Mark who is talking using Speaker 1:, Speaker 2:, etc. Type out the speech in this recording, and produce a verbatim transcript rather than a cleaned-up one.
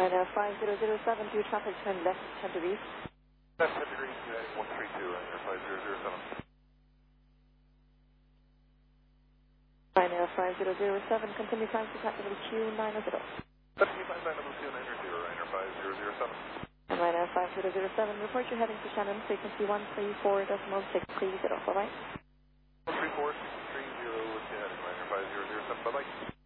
Speaker 1: Ryanair five zero zero seven, two traffic turn left ten degrees.
Speaker 2: Left ten degrees, heading one three two, Ryanair five zero zero seven.
Speaker 1: Ryanair five zero zero seven, continue climb to taxi level Q nine zero.
Speaker 2: Continue climb to level Q nine zero, Ryanair five zero zero seven.
Speaker 1: And Ryanair five zero zero seven, report you're heading to Shannon, frequency one three four decimal six three zero, bye-bye.
Speaker 2: one three four six three zero, heading Ryanair five zero zero seven, bye-bye.